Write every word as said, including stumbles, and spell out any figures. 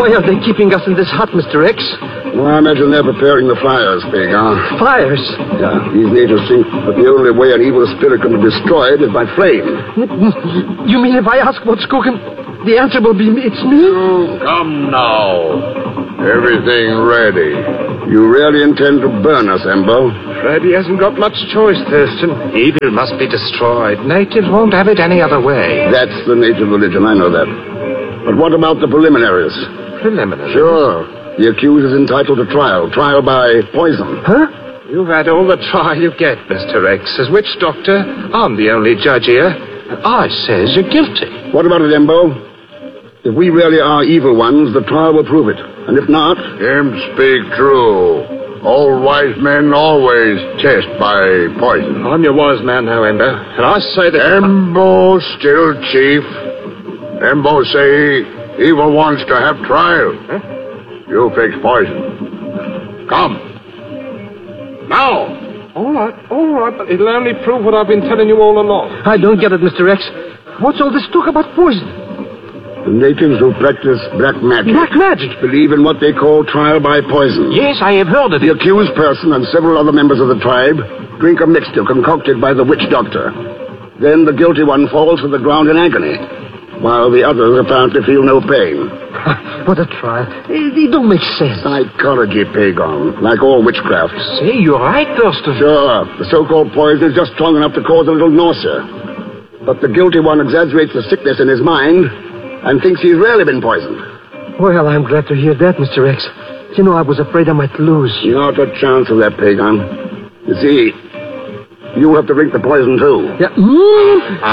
Why are they keeping us in this hut, Mister X? Well, I imagine they're preparing the fires, Pagan. Fires? Yeah, these natives think that the only way an evil spirit can be destroyed is by flame. You mean if I ask what's cooking, the answer will be it's me? Oh, come now. Everything ready. You really intend to burn us, Embo? Freddy hasn't got much choice, Thurston. Evil must be destroyed. Natives won't have it any other way. That's the native religion, I know that. But what about the preliminaries? Preliminaries? Sure. The accused is entitled to trial. Trial by poison. Huh? You've had all the trial you get, Mister X. As witch doctor, I'm the only judge here. I says you're guilty. What about it, Embo? If we really are evil ones, the trial will prove it. And if not... Him speak true. All wise men always test by poison. I'm your wise man now, Embo. And I say that... Embo still chief. Embo say evil wants to have trial. Huh? You fix poison. Come. Now. All right, all right, but it'll only prove what I've been telling you all along. I don't get it, Mister X. What's all this talk about poison? The natives who practice black magic... Black magic? ...believe in what they call trial by poison. Yes, I have heard of The it. accused person and several other members of the tribe drink a mixture concocted by the witch doctor. Then the guilty one falls to the ground in agony, while the others apparently feel no pain. What a trial. It, it don't make sense. Psychology, Pagon, like all witchcraft. Say, you're right, Thurston. Sure, the so-called poison is just strong enough to cause a little nausea. But the guilty one exaggerates the sickness in his mind and thinks he's really been poisoned. Well, I'm glad to hear that, Mister X. You know, I was afraid I might lose. Not a chance of that, Pagan. You see, you have to drink the poison, too. Yeah. Mm.